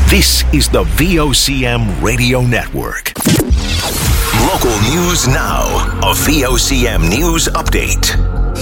This is the VOCM Radio Network. Local news now. A VOCM news update.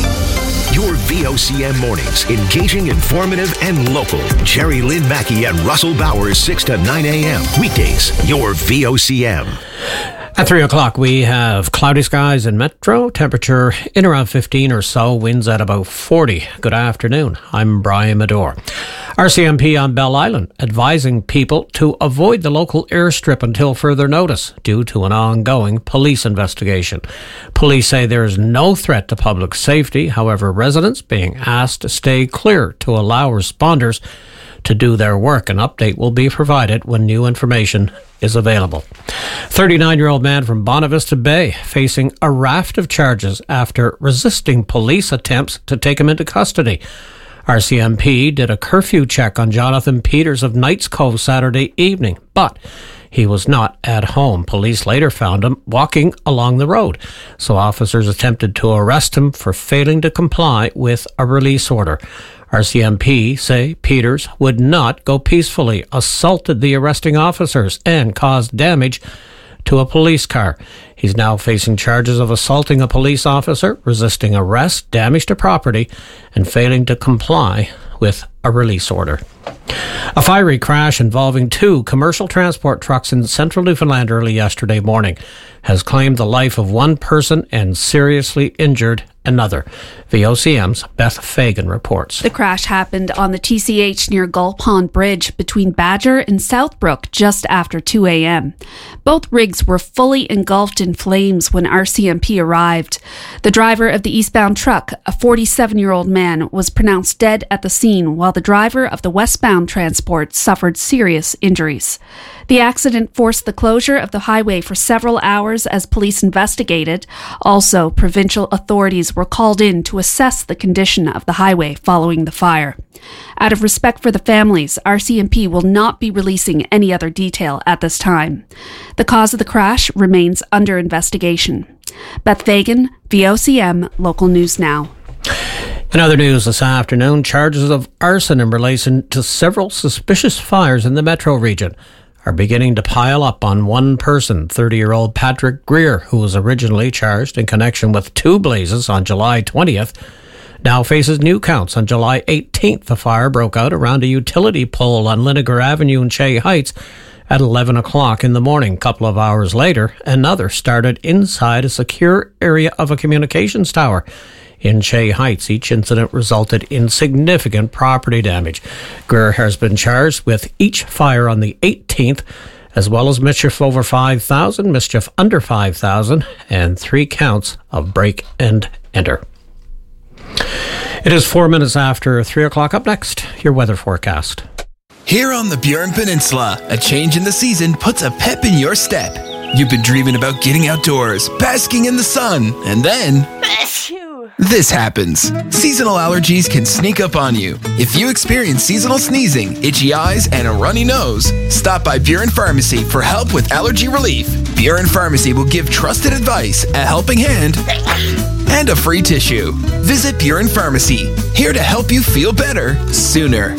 Your VOCM mornings, engaging, informative, and local. Jerry Lynn Mackey and Russell Bowers, 6 to 9 a.m. Weekdays, your VOCM. At 3 o'clock, we have cloudy skies in Metro. Temperature in around 15 or so. Winds at about 40. Good afternoon. I'm Brian Medore. RCMP on Bell Island advising people to avoid the local airstrip until further notice due to an ongoing police investigation. Police say there is no threat to public safety. However, residents being asked to stay clear to allow responders to do their work. An update will be provided when new information is available. 39-year-old man from Bonavista Bay facing a raft of charges after resisting police attempts to take him into custody. RCMP did a curfew check on Jonathan Peters of Knights Cove Saturday evening, but he was not at home. Police later found him walking along the road, so officers attempted to arrest him for failing to comply with a release order. RCMP say Peters would not go peacefully, assaulted the arresting officers, and caused damage to a police car. He's now facing charges of assaulting a police officer, resisting arrest, damage to property, and failing to comply with a release order. A fiery crash involving two commercial transport trucks in central Newfoundland early yesterday morning has claimed the life of one person and seriously injured another. VOCM's Beth Fagan reports. The crash happened on the TCH near Gull Pond Bridge between Badger and Southbrook just after 2 a.m. Both rigs were fully engulfed in flames when RCMP arrived. The driver of the eastbound truck, a 47-year-old man, was pronounced dead at the scene, while the driver of the westbound transport suffered serious injuries. The accident forced the closure of the highway for several hours as police investigated. Also, provincial authorities were called in to assess the condition of the highway following the fire. Out of respect for the families, RCMP will not be releasing any other detail at this time. The cause of the crash remains under investigation. Beth Fagan, VOCM, Local News Now. In other news this afternoon, charges of arson in relation to several suspicious fires in the Metro region are beginning to pile up on one person, 30-year-old Patrick Greer, who was originally charged in connection with two blazes on July 20th, now faces new counts. On July 18th, the fire broke out around a utility pole on Linnegar Avenue in Chay Heights at 11 o'clock in the morning. A couple of hours later, another started inside a secure area of a communications tower in Chay Heights. Each incident resulted in significant property damage. Greer has been charged with each fire on the 18th, as well as mischief over 5,000, mischief under 5,000, and 3 counts of break and enter. It is 4 minutes after 3 o'clock. Up next, your weather forecast. Here on the Burin Peninsula, a change in the season puts a pep in your step. You've been dreaming about getting outdoors, basking in the sun, and then this happens. Seasonal allergies can sneak up on you. If you experience seasonal sneezing, itchy eyes, and a runny nose, stop by Burin Pharmacy for help with allergy relief. Burin Pharmacy will give trusted advice, a helping hand, and a free tissue. Visit Burin Pharmacy, here to help you feel better sooner.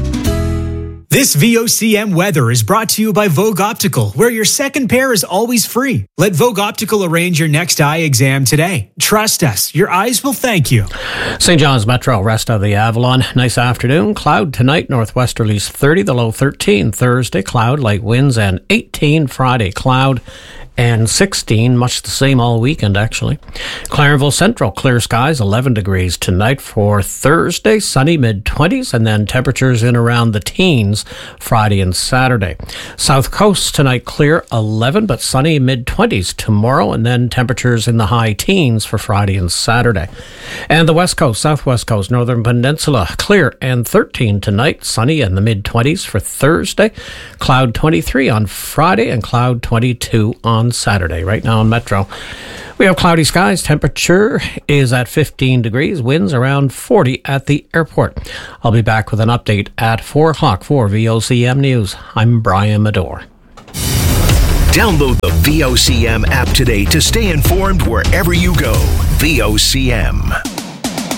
This VOCM weather is brought to you by Vogue Optical, where your second pair is always free. Let Vogue Optical arrange your next eye exam today. Trust us, your eyes will thank you. St. John's Metro, rest of the Avalon. Nice afternoon. Cloud tonight, northwesterlies 30, the low 13. Thursday, cloud, light winds, and 18. Friday, cloud and 16, much the same all weekend actually. Clarenville Central, clear skies, 11 degrees tonight. For Thursday, sunny mid-20s, and then temperatures in around the teens Friday and Saturday. South Coast tonight, clear, 11, but sunny mid-20s tomorrow, and then temperatures in the high teens for Friday and Saturday. And the West Coast, Southwest Coast, Northern Peninsula, clear and 13 tonight, sunny in the mid-20s for Thursday, cloud 23 on Friday, and cloud 22 on Saturday. Right now in Metro, we have cloudy skies. Temperature is at 15 degrees. Winds around 40 at the airport. I'll be back with an update at 4 o'clock for VOCM News. I'm Brian Medore. Download the VOCM app today to stay informed wherever you go. VOCM.